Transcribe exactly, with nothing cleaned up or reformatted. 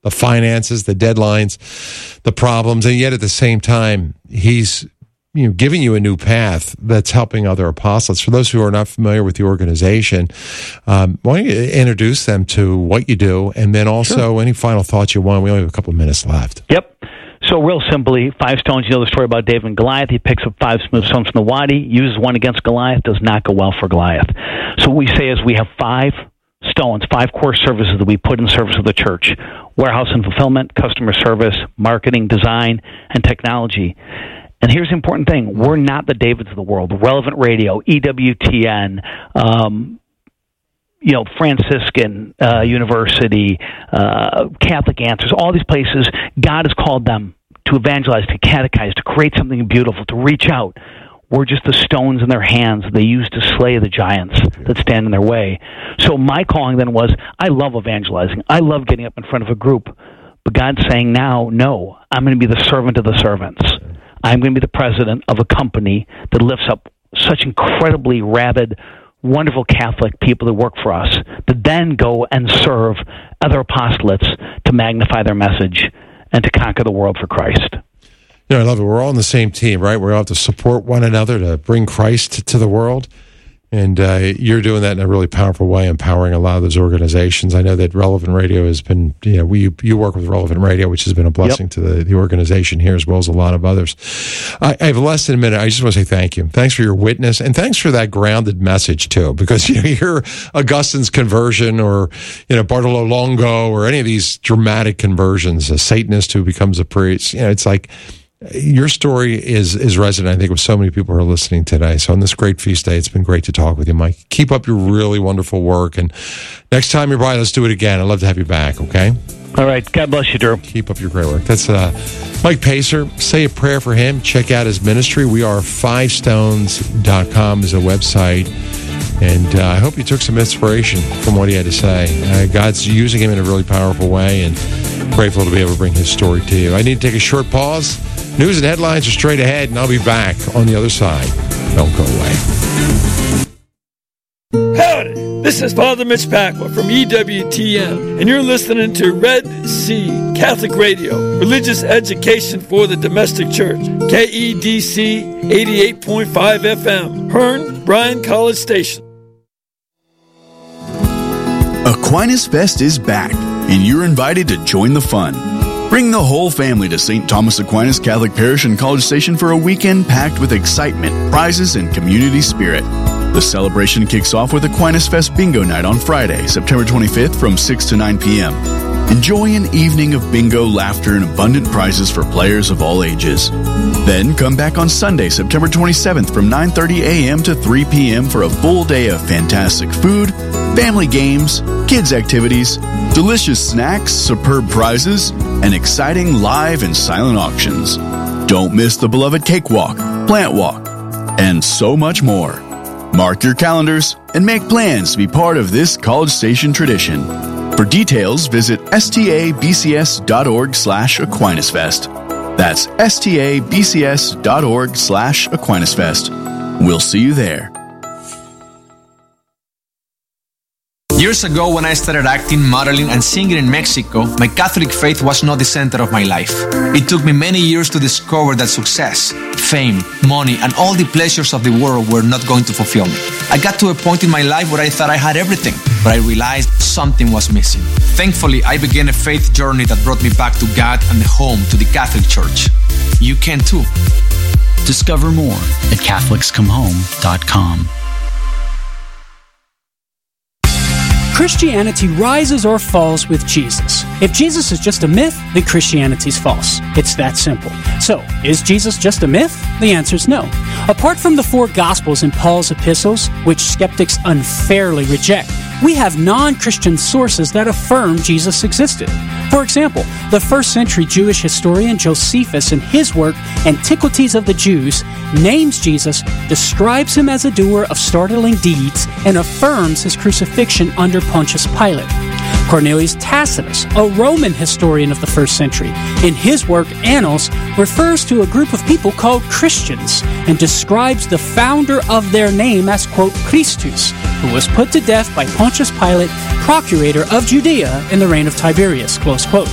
the finances, the deadlines, the problems, and yet at the same time, he's you know, giving you a new path that's helping other apostles. For those who are not familiar with the organization, um, why don't you introduce them to what you do, and then also sure. any final thoughts you want? We only have a couple of minutes left. Yep. So real simply, five stones, you know the story about David and Goliath. He picks up five smooth stones from the wadi, uses one against Goliath, does not go well for Goliath. So what we say is we have five stones, five core services that we put in service of the church: warehouse and fulfillment, customer service, marketing, design, and technology. And here's the important thing. We're not the Davids of the world. Relevant Radio, E W T N, um, you know, Franciscan uh, University, uh, Catholic Answers, all these places, God has called them to evangelize, to catechize, to create something beautiful, to reach out. We're just the stones in their hands they use to slay the giants that stand in their way. So my calling then was, I love evangelizing. I love getting up in front of a group. But God's saying now, no, I'm going to be the servant of the servants. I'm going to be the president of a company that lifts up such incredibly rabid, wonderful Catholic people that work for us, that then go and serve other apostolates to magnify their message and to conquer the world for Christ. You know, I love it. We're all on the same team, right? We all have to support one another to bring Christ to the world. And uh, you're doing that in a really powerful way, empowering a lot of those organizations. I know that Relevant Radio has been, you know, we you work with Relevant Radio, which has been a blessing yep. to the, the organization here as well as a lot of others. I, I have less than a minute. I just want to say thank you. Thanks for your witness, and thanks for that grounded message, too, because you know, you're Augustine's conversion or, you know, Bartolo Longo or any of these dramatic conversions, a Satanist who becomes a priest. You know, it's like, your story is is resonant, I think, with so many people who are listening today. So on this great feast day, it's been great to talk with you, Mike. Keep up your really wonderful work. And next time you're by, let's do it again. I'd love to have you back, okay? All right. God bless you, Drew. Keep up your great work. That's uh, Mike Pacer. Say a prayer for him. Check out his ministry. We are five stones dot com is a website. And uh, I hope you took some inspiration from what he had to say. Uh, God's using him in a really powerful way, and grateful to be able to bring his story to you. I need to take a short pause. News and headlines are straight ahead, and I'll be back on the other side. Don't go away. Howdy, this is Father Mitch Pacwa from E W T N, and you're listening to Red Sea Catholic Radio, religious education for the domestic church, K E D C eighty-eight point five F M, Hearn, Bryan College Station. Aquinas Fest is back, and you're invited to join the fun. Bring the whole family to Saint Thomas Aquinas Catholic Parish in College Station for a weekend packed with excitement, prizes, and community spirit. The celebration kicks off with Aquinas Fest Bingo Night on Friday, September twenty-fifth from six to nine p.m. Enjoy an evening of bingo, laughter, and abundant prizes for players of all ages. Then come back on Sunday, September twenty-seventh from nine thirty a.m. to three p.m. for a full day of fantastic food, family games, kids activities, delicious snacks, superb prizes, and exciting live and silent auctions. Don't miss the beloved cakewalk, plant walk, and so much more. Mark your calendars and make plans to be part of this College Station tradition. For details, visit stabcs.org slash Aquinas Fest. That's stabcs.org slash Aquinas Fest. We'll see you there. Years ago, when I started acting, modeling, and singing in Mexico, my Catholic faith was not the center of my life. It took me many years to discover that success, fame, money, and all the pleasures of the world were not going to fulfill me. I got to a point in my life where I thought I had everything, but I realized something was missing. Thankfully, I began a faith journey that brought me back to God and the home to the Catholic Church. You can too. Discover more at Catholics Come Home dot com. Christianity rises or falls with Jesus. If Jesus is just a myth, then Christianity's false. It's that simple. So, is Jesus just a myth? The answer is no. Apart from the four Gospels in Paul's epistles, which skeptics unfairly reject, we have non-Christian sources that affirm Jesus existed. For example, the first century Jewish historian Josephus, in his work Antiquities of the Jews, names Jesus, describes him as a doer of startling deeds, and affirms his crucifixion under Pontius Pilate. Cornelius Tacitus, a Roman historian of the first century, in his work Annals, refers to a group of people called Christians and describes the founder of their name as, quote, Christus, who was put to death by Pontius Pilate, procurator of Judea in the reign of Tiberius, close quote.